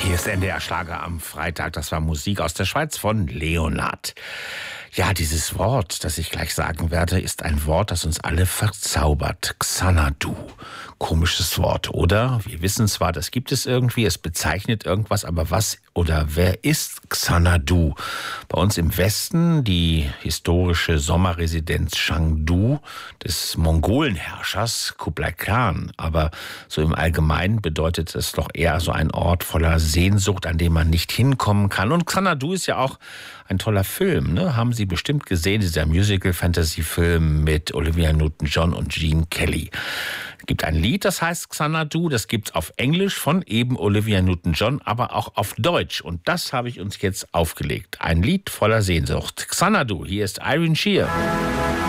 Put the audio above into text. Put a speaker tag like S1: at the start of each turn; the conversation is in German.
S1: Hier ist NDR Schlager am Freitag. Das war Musik aus der Schweiz von Leonard. Ja, dieses Wort, das ich gleich sagen werde, ist ein Wort, das uns alle verzaubert. Xanadu. Komisches Wort, oder? Wir wissen zwar, das gibt es irgendwie, es bezeichnet irgendwas, aber was oder wer ist Xanadu? Bei uns im Westen die historische Sommerresidenz Chengdu des Mongolenherrschers Kublai Khan. Aber so im Allgemeinen bedeutet es doch eher so ein Ort voller Sehnsucht, an dem man nicht hinkommen kann. Und Xanadu ist ja auch ein toller Film, ne? Haben Sie bestimmt gesehen, dieser Musical-Fantasy-Film mit Olivia Newton-John und Gene Kelly. Es gibt ein Lied, das heißt Xanadu, das gibt's auf Englisch von eben Olivia Newton-John, aber auch auf Deutsch. Und das habe ich uns jetzt aufgelegt. Ein Lied voller Sehnsucht. Xanadu, hier ist Irene Shear.